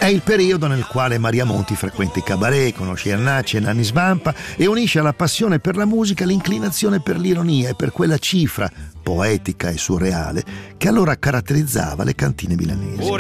È il periodo nel quale Maria Monti frequenta i cabaret, conosce Iannacci e Nanni Svampa e unisce alla passione per la musica l'inclinazione per l'ironia e per quella cifra poetica e surreale che allora caratterizzava le cantine milanesi.